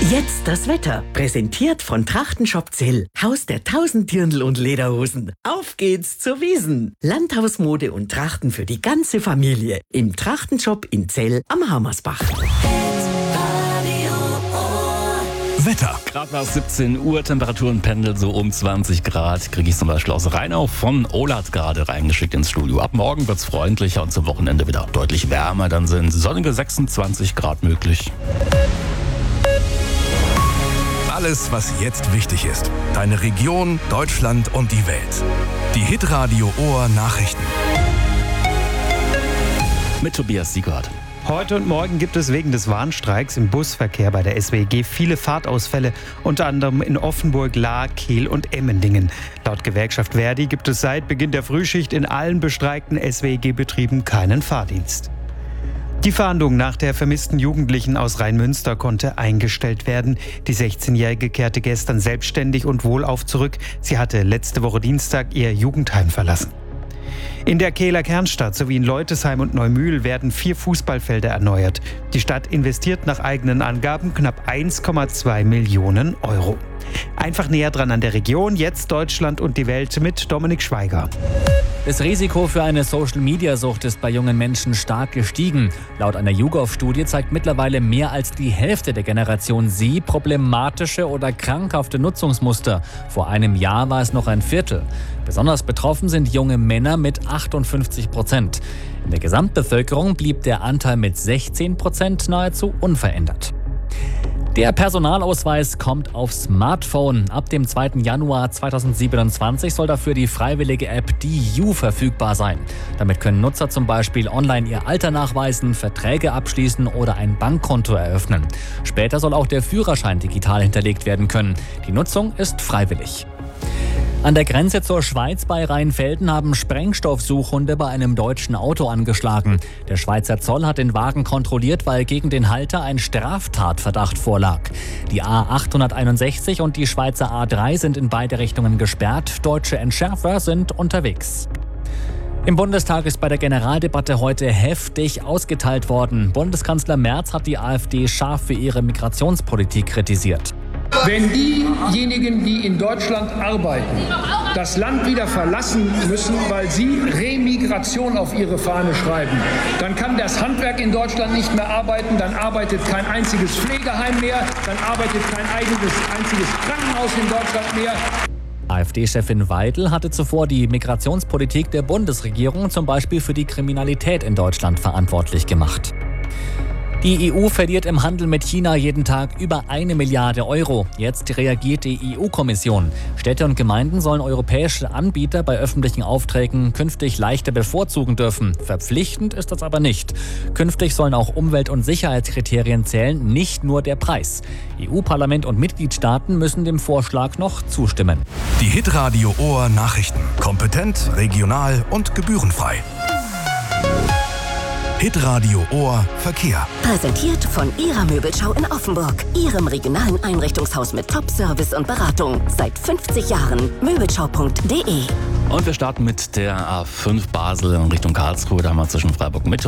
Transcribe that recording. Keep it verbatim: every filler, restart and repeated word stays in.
Jetzt das Wetter. Präsentiert von Trachtenshop Zell. Haus der tausend Dirndl und Lederhosen. Auf geht's zur Wiesn. Landhausmode und Trachten für die ganze Familie. Im Trachtenshop in Zell am Hammersbach. Wetter. Gerade nach siebzehn Uhr, Temperaturen pendeln so um zwanzig Grad. Kriege ich zum Beispiel aus Rheinau von Olat gerade reingeschickt ins Studio. Ab morgen wird's freundlicher und zum Wochenende wieder deutlich wärmer. Dann sind sonnige sechsundzwanzig Grad möglich. Alles, was jetzt wichtig ist. Deine Region, Deutschland und die Welt. Die Hitradio Ohr Nachrichten. Mit Tobias Siegert. Heute und morgen gibt es wegen des Warnstreiks im Busverkehr bei der S W G viele Fahrtausfälle, unter anderem in Offenburg, Lahr, Kehl und Emmendingen. Laut Gewerkschaft Verdi gibt es seit Beginn der Frühschicht in allen bestreikten S W G-Betrieben keinen Fahrdienst. Die Fahndung nach der vermissten Jugendlichen aus Rheinmünster konnte eingestellt werden. Die sechzehnjährige kehrte gestern selbstständig und wohlauf zurück. Sie hatte letzte Woche Dienstag ihr Jugendheim verlassen. In der Kehler Kernstadt sowie in Leutesheim und Neumühl werden vier Fußballfelder erneuert. Die Stadt investiert nach eigenen Angaben knapp eins Komma zwei Millionen Euro. Einfach näher dran an der Region, jetzt Deutschland und die Welt mit Dominik Schweiger. Das Risiko für eine Social-Media-Sucht ist bei jungen Menschen stark gestiegen. Laut einer YouGov-Studie zeigt mittlerweile mehr als die Hälfte der Generation Sie problematische oder krankhafte Nutzungsmuster. Vor einem Jahr war es noch ein Viertel. Besonders betroffen sind junge Männer mit achtundfünfzig Prozent. In der Gesamtbevölkerung blieb der Anteil mit sechzehn Prozent nahezu unverändert. Der Personalausweis kommt aufs Smartphone. Ab dem zweiten Januar zweitausendsiebenundzwanzig soll dafür die freiwillige App D I U verfügbar sein. Damit können Nutzer zum Beispiel online ihr Alter nachweisen, Verträge abschließen oder ein Bankkonto eröffnen. Später soll auch der Führerschein digital hinterlegt werden können. Die Nutzung ist freiwillig. An der Grenze zur Schweiz bei Rheinfelden haben Sprengstoffsuchhunde bei einem deutschen Auto angeschlagen. Der Schweizer Zoll hat den Wagen kontrolliert, weil gegen den Halter ein Straftatverdacht vorlag. Die A achthunderteinundsechzig und die Schweizer A drei sind in beide Richtungen gesperrt. Deutsche Entschärfer sind unterwegs. Im Bundestag ist bei der Generaldebatte heute heftig ausgeteilt worden. Bundeskanzler Merz hat die AfD scharf für ihre Migrationspolitik kritisiert. Wenn diejenigen, die in Deutschland arbeiten, das Land wieder verlassen müssen, weil sie Remigration auf ihre Fahne schreiben, dann kann das Handwerk in Deutschland nicht mehr arbeiten, dann arbeitet kein einziges Pflegeheim mehr, dann arbeitet kein eigenes, einziges Krankenhaus in Deutschland mehr. AfD-Chefin Weidel hatte zuvor die Migrationspolitik der Bundesregierung zum Beispiel für die Kriminalität in Deutschland verantwortlich gemacht. Die E U verliert im Handel mit China jeden Tag über eine Milliarde Euro. Jetzt reagiert die E U-Kommission. Städte und Gemeinden sollen europäische Anbieter bei öffentlichen Aufträgen künftig leichter bevorzugen dürfen. Verpflichtend ist das aber nicht. Künftig sollen auch Umwelt- und Sicherheitskriterien zählen, nicht nur der Preis. E U-Parlament und Mitgliedstaaten müssen dem Vorschlag noch zustimmen. Die Hitradio Ohr Nachrichten. Kompetent, regional und gebührenfrei. Hitradio Ohr Verkehr. Präsentiert von Ihrer Möbelschau in Offenburg. Ihrem regionalen Einrichtungshaus mit Top-Service und Beratung. Seit fünfzig Jahren. Möbelschau punkt de. Und wir starten mit der A fünf Basel in Richtung Karlsruhe, da mal zwischen Freiburg Mitte